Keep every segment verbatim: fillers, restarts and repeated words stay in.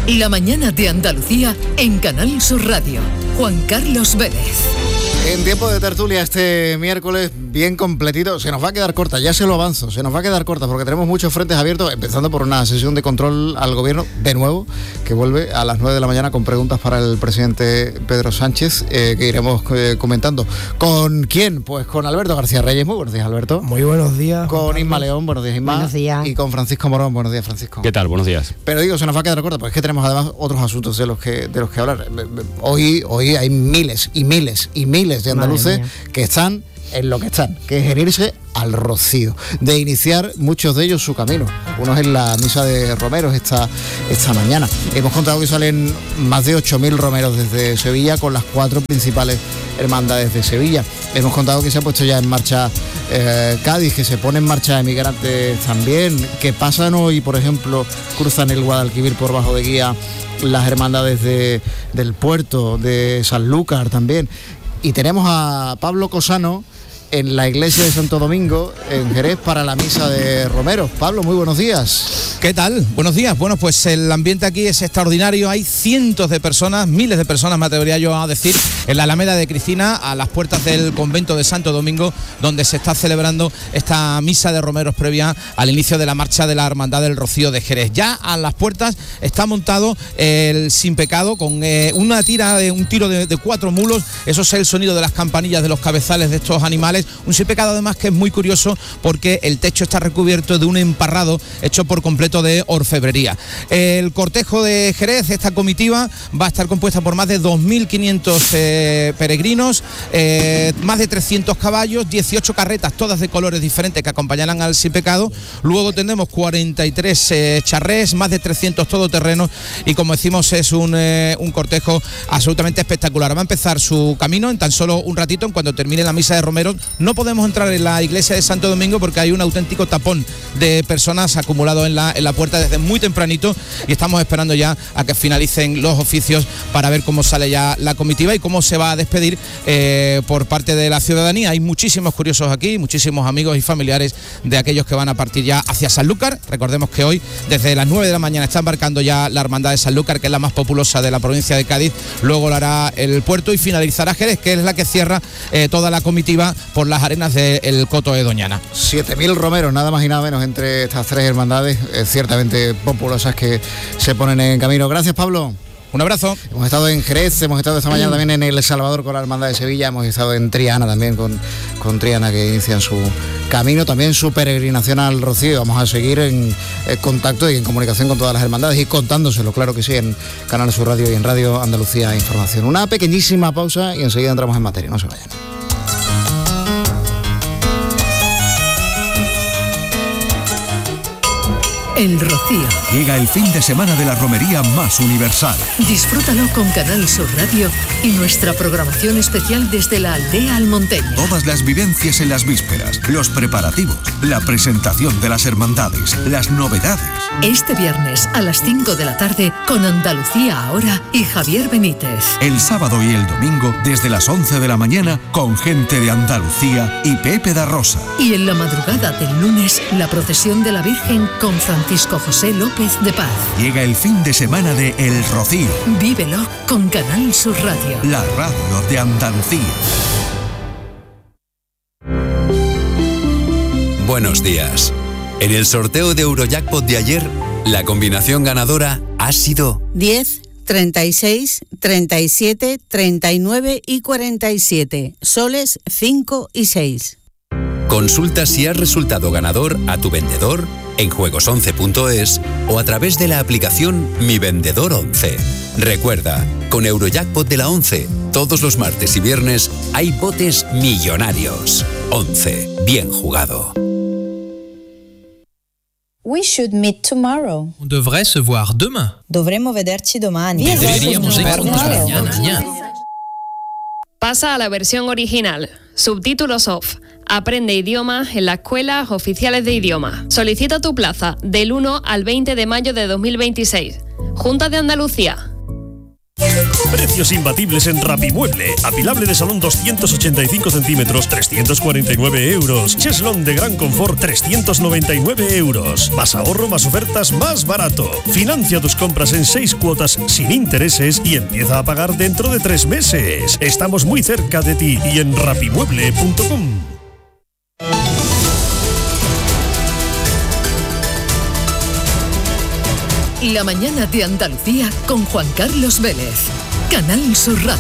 La mañana de Andalucía en Canal Sur Radio. Juan Carlos Vélez. En tiempo de tertulia este miércoles bien completito, se nos va a quedar corta, ya se lo avanzo, se nos va a quedar corta porque tenemos muchos frentes abiertos, empezando por una sesión de control al gobierno, de nuevo, que vuelve a las nueve de la mañana con preguntas para el presidente Pedro Sánchez, eh, que iremos eh, comentando. ¿Con quién? Pues con Alberto García Reyes. Muy buenos días, Alberto. Muy buenos días. Con Inma León, buenos días, Inma. Buenos días. Y con Francisco Morón, buenos días, Francisco. ¿Qué tal? Buenos días. Pero digo, se nos va a quedar corta, porque es que tenemos además otros asuntos de los que, de los que hablar. Hoy, hoy hay miles y miles y miles de andaluces que están en lo que están, que es en irse al Rocío, de iniciar muchos de ellos su camino. Unos en la misa de romeros esta, esta mañana. Hemos contado que salen más de ocho mil romeros desde Sevilla con las cuatro principales hermandades de Sevilla. Hemos contado que se ha puesto ya en marcha eh, Cádiz, que se pone en marcha Emigrantes también, que pasan hoy, por ejemplo, cruzan el Guadalquivir por bajo de guía las hermandades de, del puerto, de Sanlúcar también. Y tenemos a Pablo Cosano en la iglesia de Santo Domingo, en Jerez, para la misa de romeros. Pablo, muy buenos días. ¿Qué tal? Buenos días. Bueno, pues el ambiente aquí es extraordinario. Hay cientos de personas, miles de personas, me atrevería yo a decir, en la Alameda de Cristina, a las puertas del convento de Santo Domingo, donde se está celebrando esta misa de romeros previa al inicio de la marcha de la Hermandad del Rocío de Jerez. Ya a las puertas está montado el Sin Pecado con eh, una tira de un tiro de, de cuatro mulos. Eso es el sonido de las campanillas de los cabezales de estos animales. Un Sin Pecado además que es muy curioso porque el techo está recubierto de un emparrado hecho por completo de orfebrería. El cortejo de Jerez, esta comitiva, va a estar compuesta por más de dos mil quinientos eh, peregrinos, eh, más de trescientos caballos, dieciocho carretas, todas de colores diferentes que acompañarán al Sin Pecado. Luego tendremos cuarenta y tres eh, charrés, más de trescientos todoterrenos y, como decimos, es un, eh, un cortejo absolutamente espectacular. Va a empezar su camino en tan solo un ratito, en cuanto termine la misa de romeros. No podemos entrar en la iglesia de Santo Domingo porque hay un auténtico tapón de personas acumulado en la, en la puerta desde muy tempranito y estamos esperando ya a que finalicen los oficios para ver cómo sale ya la comitiva y cómo se va a despedir eh, por parte de la ciudadanía. Hay muchísimos curiosos aquí, muchísimos amigos y familiares de aquellos que van a partir ya hacia Sanlúcar. Recordemos que hoy desde las nueve de la mañana está embarcando ya la hermandad de Sanlúcar, que es la más populosa de la provincia de Cádiz. Luego lo hará el puerto y finalizará Jerez, que es la que cierra eh, toda la comitiva por las arenas del Coto de Doñana. siete mil romeros, nada más y nada menos, entre estas tres hermandades eh, ciertamente populosas que se ponen en camino. Gracias, Pablo. Un abrazo. Hemos estado en Jerez, hemos estado esta mañana también en El Salvador con la Hermandad de Sevilla, hemos estado en Triana también con, con Triana, que inician su camino, también su peregrinación al Rocío. Vamos a seguir en eh, contacto y en comunicación con todas las hermandades y contándoselo, claro que sí, en Canal Sur Radio y en Radio Andalucía Información. Una pequeñísima pausa y enseguida entramos en materia, no se vayan. El Rocío. Llega el fin de semana de la romería más universal. Disfrútalo con Canal Sur Radio y nuestra programación especial desde la aldea almonteña. Todas las vivencias en las vísperas, los preparativos, la presentación de las hermandades, las novedades. Este viernes a las cinco de la tarde con Andalucía Ahora y Javier Benítez. El sábado y el domingo desde las once de la mañana con gente de Andalucía y Pepe da Rosa. Y en la madrugada del lunes, la procesión de la Virgen con Francisco José López de Paz. Llega el fin de semana de El Rocío. Vívelo con Canal Sur Radio. La radio de Andalucía. Buenos días. En el sorteo de Eurojackpot de ayer, la combinación ganadora ha sido diez, treinta y seis, treinta y siete, treinta y nueve y cuarenta y siete. Soles cinco y seis. Consulta si has resultado ganador a tu vendedor en juegos once punto es o a través de la aplicación Mi Vendedor once. Recuerda, con Eurojackpot de la once, todos los martes y viernes hay botes millonarios. once. Bien jugado. We should meet tomorrow. On devrait se voir demain. Dovremmo vederci domani. Deberíamos vernos mañana. Pasa a la versión original. Subtítulos off. Aprende idiomas en las escuelas oficiales de idioma. Solicita tu plaza del uno al veinte de mayo de dos mil veintiséis. Junta de Andalucía. Precios imbatibles en Rapimueble. Apilable de salón doscientos ochenta y cinco centímetros, trescientos cuarenta y nueve euros. Cheslón de gran confort, trescientos noventa y nueve euros. Más ahorro, más ofertas, más barato. Financia tus compras en seis cuotas sin intereses y empieza a pagar dentro de tres meses. Estamos muy cerca de ti y en rapimueble punto com. La mañana de Andalucía con Juan Carlos Vélez. Canal Sur Radio.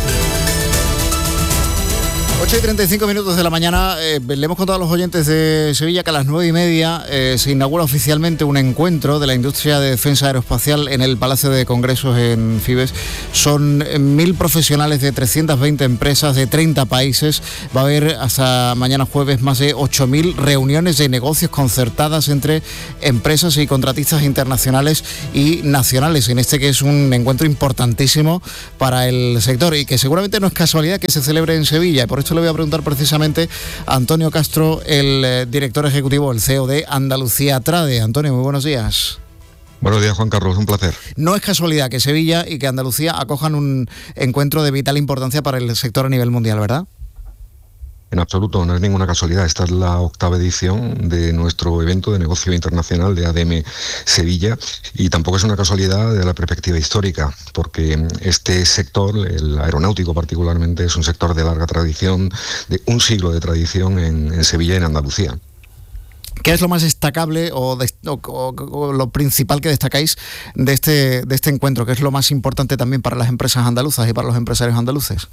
ocho y treinta y cinco minutos de la mañana. Eh, le hemos contado a los oyentes de Sevilla que a las nueve y media eh, se inaugura oficialmente un encuentro de la industria de defensa aeroespacial en el Palacio de Congresos en Fibes. Son mil profesionales de trescientas veinte empresas de treinta países. Va a haber hasta mañana jueves más de ocho mil reuniones de negocios concertadas entre empresas y contratistas internacionales y nacionales, en este que es un encuentro importantísimo para el sector y que seguramente no es casualidad que se celebre en Sevilla. Por esto le voy a preguntar precisamente a Antonio Castro, el eh, director ejecutivo, el C E O de Andalucía Trade. Antonio, muy buenos días. Buenos días, Juan Carlos, un placer. No es casualidad que Sevilla y que Andalucía acojan un encuentro de vital importancia para el sector a nivel mundial, ¿verdad? En absoluto, no es ninguna casualidad. Esta es la octava edición de nuestro evento de negocio internacional de A D M Sevilla y tampoco es una casualidad de la perspectiva histórica, porque este sector, el aeronáutico particularmente, es un sector de larga tradición, de un siglo de tradición en, en Sevilla y en Andalucía. ¿Qué es lo más destacable o, de, o, o, o lo principal que destacáis de este, de este encuentro? ¿Qué es lo más importante también para las empresas andaluzas y para los empresarios andaluces?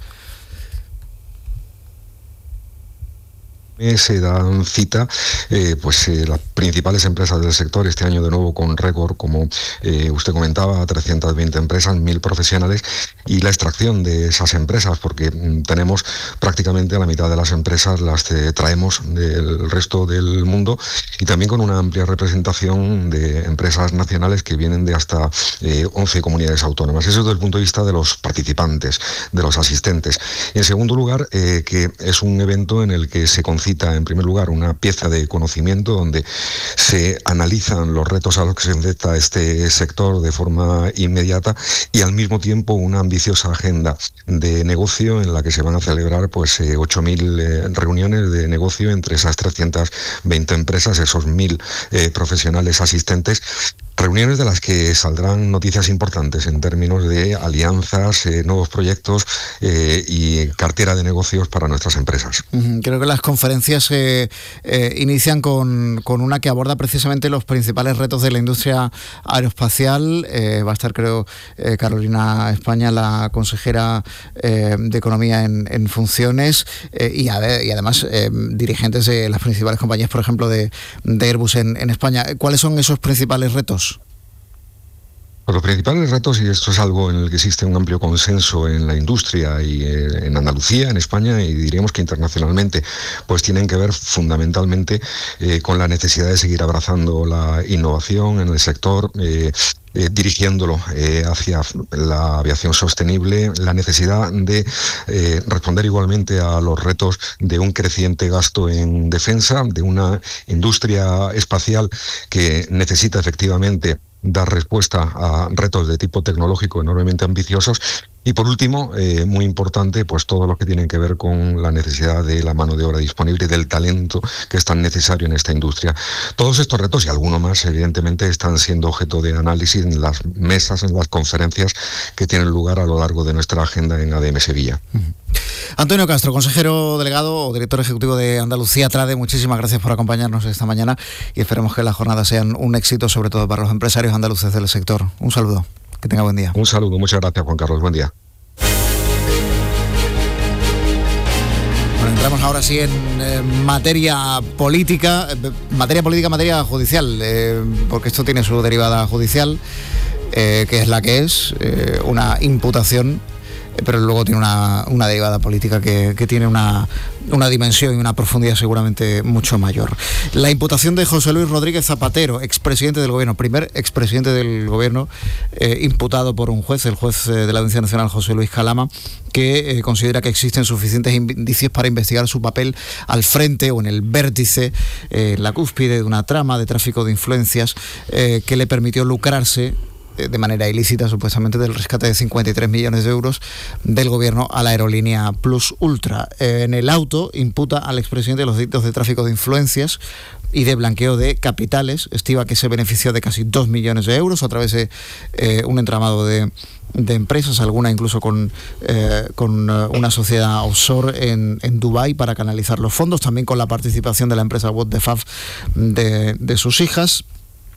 Se dan cita eh, pues eh, las principales empresas del sector este año de nuevo con récord, como eh, usted comentaba, trescientas veinte empresas, mil profesionales y la extracción de esas empresas, porque mm, tenemos prácticamente a la mitad de las empresas las eh, traemos del resto del mundo y también con una amplia representación de empresas nacionales que vienen de hasta eh, once comunidades autónomas. Eso desde el punto de vista de los participantes, de los asistentes. Y en segundo lugar, eh, que es un evento en el que se concita en primer lugar una pieza de conocimiento donde se analizan los retos a los que se enfrenta este sector de forma inmediata y al mismo tiempo una ambiciosa agenda de negocio en la que se van a celebrar pues eh, ocho mil eh, reuniones de negocio entre esas trescientas veinte empresas, esos mil eh, profesionales asistentes. Reuniones de las que saldrán noticias importantes en términos de alianzas, eh, nuevos proyectos eh, y cartera de negocios para nuestras empresas. Creo que las conferencias eh, eh, inician con, con una que aborda precisamente los principales retos de la industria aeroespacial. Eh, va a estar, creo, eh, Carolina España, la consejera eh, de Economía en, en funciones eh, y, a ver, y además eh, dirigentes de las principales compañías, por ejemplo, de, de Airbus en, en España. ¿Cuáles son esos principales retos? Pues los principales retos, y esto es algo en el que existe un amplio consenso en la industria y eh, en Andalucía, en España y diríamos que internacionalmente, pues tienen que ver fundamentalmente eh, con la necesidad de seguir abrazando la innovación en el sector, eh, Eh, dirigiéndolo eh, hacia la aviación sostenible, la necesidad de eh, responder igualmente a los retos de un creciente gasto en defensa, de una industria espacial que necesita efectivamente dar respuesta a retos de tipo tecnológico enormemente ambiciosos. Y por último, eh, muy importante, pues todo lo que tiene que ver con la necesidad de la mano de obra disponible y del talento que es tan necesario en esta industria. Todos estos retos y alguno más, evidentemente, están siendo objeto de análisis en las mesas, en las conferencias que tienen lugar a lo largo de nuestra agenda en A D M Sevilla. Uh-huh. Antonio Castro, consejero delegado o director ejecutivo de Andalucía Trade, muchísimas gracias por acompañarnos esta mañana y esperemos que las jornadas sean un éxito, sobre todo para los empresarios andaluces del sector. Un saludo. Que tenga buen día. Un saludo, muchas gracias, Juan Carlos, buen día. Bueno, entramos ahora sí en eh, materia política, eh, materia política, materia judicial, eh, porque esto tiene su derivada judicial, eh, que es la que es, eh, una imputación, eh, pero luego tiene una, una derivada política que, que tiene una, una dimensión y una profundidad seguramente mucho mayor. La imputación de José Luis Rodríguez Zapatero, expresidente del gobierno, primer expresidente del gobierno, eh, imputado por un juez, el juez eh, de la Audiencia Nacional, José Luis Calama, que eh, considera que existen suficientes indicios para investigar su papel al frente o en el vértice, eh, la cúspide de una trama de tráfico de influencias eh, que le permitió lucrarse eh, de manera ilícita, supuestamente, del rescate de cincuenta y tres millones de euros del gobierno a la aerolínea Plus Ultra. Eh, en el auto imputa al expresidente los delitos de tráfico de influencias y de blanqueo de capitales. Estima que se benefició de casi dos millones de euros a través de eh, un entramado de, de empresas, alguna incluso con, eh, con una sociedad offshore en, en Dubái para canalizar los fondos, también con la participación de la empresa What the Fab de, de sus hijas.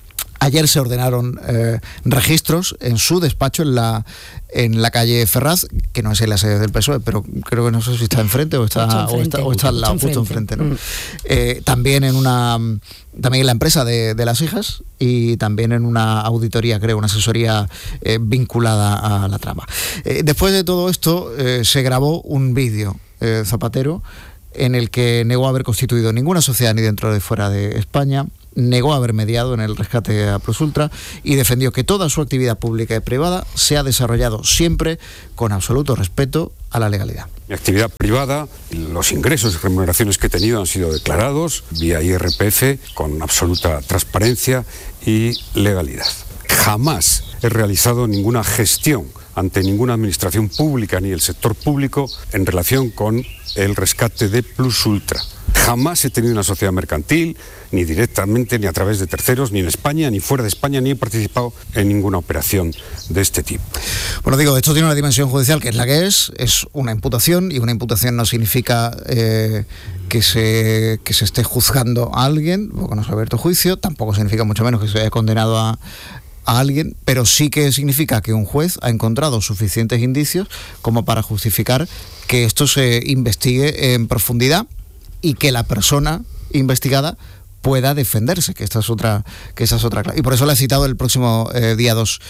Ayer se ordenaron eh, registros en su despacho en la en la calle Ferraz, que no es en la sede del P S O E, pero creo que no sé si está enfrente o está o está, o está al lado, justo enfrente, ¿no? Mm. Eh, también en una también en la empresa de, de las hijas y también en una auditoría, creo, una asesoría eh, vinculada a la trama. Eh, después de todo esto eh, se grabó un vídeo, eh, Zapatero, en el que negó haber constituido ninguna sociedad ni dentro ni fuera de España, negó haber mediado en el rescate a Plus Ultra y defendió que toda su actividad pública y privada se ha desarrollado siempre con absoluto respeto a la legalidad. Mi actividad privada, los ingresos y remuneraciones que he tenido han sido declarados vía I R P F con absoluta transparencia y legalidad. Jamás he realizado ninguna gestión ante ninguna administración pública ni el sector público en relación con el rescate de Plus Ultra. Jamás he tenido una sociedad mercantil, ni directamente, ni a través de terceros, ni en España, ni fuera de España, ni he participado en ninguna operación de este tipo. Bueno, digo, esto tiene una dimensión judicial que es la que es, es una imputación, y una imputación no significa eh, que, se, que se esté juzgando a alguien, porque no se ha abierto juicio, tampoco significa mucho menos que se haya condenado a... a alguien, pero sí que significa que un juez ha encontrado suficientes indicios como para justificar que esto se investigue en profundidad y que la persona investigada pueda defenderse, que esta es otra, que esta es otra clave. Y por eso la he citado el próximo eh, día dos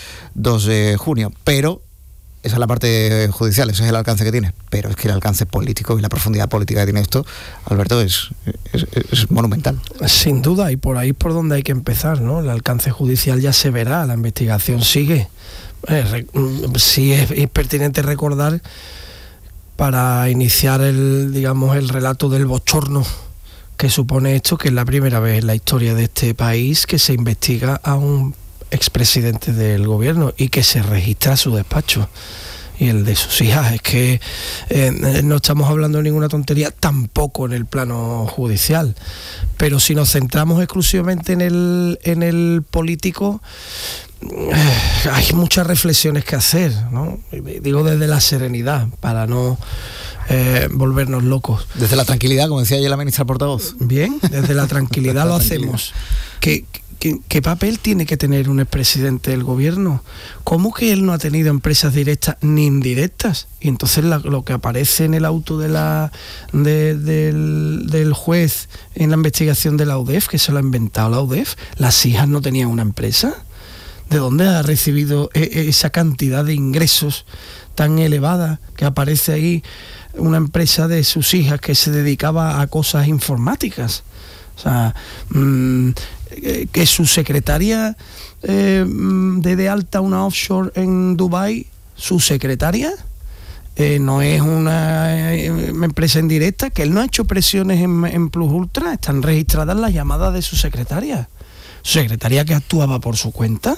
de junio, pero esa es la parte judicial, ese es el alcance que tiene, pero es que el alcance político y la profundidad política que tiene esto, Alberto, es, es, es monumental. Sin duda, y por ahí es por donde hay que empezar, ¿no? El alcance judicial ya se verá, la investigación sigue. Eh, sí es, es pertinente recordar, para iniciar el, digamos, el relato del bochorno que supone esto, que es la primera vez en la historia de este país que se investiga a un expresidente del gobierno y que se registra su despacho y el de sus hijas. Es que eh, no estamos hablando de ninguna tontería, tampoco en el plano judicial, pero si nos centramos exclusivamente en el, en el político, eh, hay muchas reflexiones que hacer, ¿no? Digo desde la serenidad, para no eh, volvernos locos. Desde la tranquilidad, como decía ayer la ministra portavoz. Bien, desde la tranquilidad lo hacemos. Que ¿Qué, ¿Qué papel tiene que tener un expresidente del gobierno? ¿Cómo que él no ha tenido empresas directas ni indirectas? Y entonces la, lo que aparece en el auto de la, de, del, del juez en la investigación de la U D E F, que se lo ha inventado la U D E F, las hijas no tenían una empresa. ¿De dónde ha recibido esa cantidad de ingresos tan elevada que aparece ahí una empresa de sus hijas que se dedicaba a cosas informáticas? O sea, mmm, que su secretaria eh, de, de alta una offshore en Dubái, su secretaria eh, no es una eh, empresa indirecta, que él no ha hecho presiones en, en Plus Ultra, están registradas las llamadas de su secretaria. Su secretaria que actuaba por su cuenta.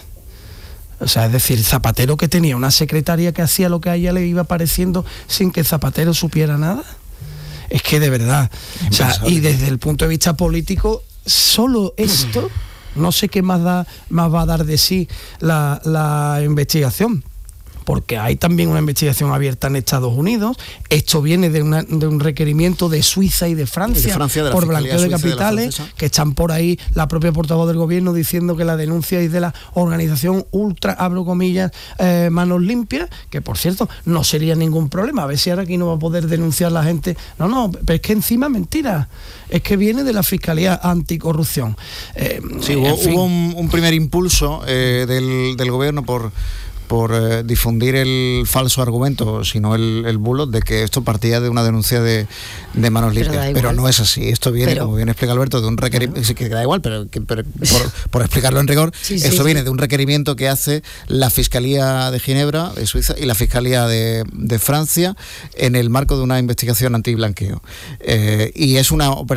O sea, es decir, Zapatero, que tenía una secretaria que hacía lo que a ella le iba pareciendo sin que Zapatero supiera nada. Es que de verdad, o sea, y desde el punto de vista político, solo esto, no sé qué más da, más va a dar de sí la, la investigación, porque hay también una investigación abierta en Estados Unidos. Esto viene de, una, de un requerimiento de Suiza y de Francia, y de Francia de por blanqueo de capitales, de que están por ahí, la propia portavoz del gobierno diciendo que la denuncia es de la organización ultra, abro comillas, eh, manos limpias, que por cierto no sería ningún problema. A ver si ahora aquí no va a poder denunciar la gente. No, no, pero es que encima mentira. Es que viene de la Fiscalía Anticorrupción. Eh, sí, hubo, hubo un, un primer impulso eh, del, del gobierno por... por eh, difundir el falso argumento, sino el, el bulo de que esto partía de una denuncia de, de manos limpias. Pero, pero no es así. Esto viene, pero, como bien explica Alberto, de un requerimiento, bueno. que da igual, pero, que, pero por, por explicarlo en rigor, sí, esto sí, viene sí. de un requerimiento que hace la Fiscalía de Ginebra, de Suiza, y la Fiscalía de, de Francia, en el marco de una investigación antiblanqueo. Eh, y es una operación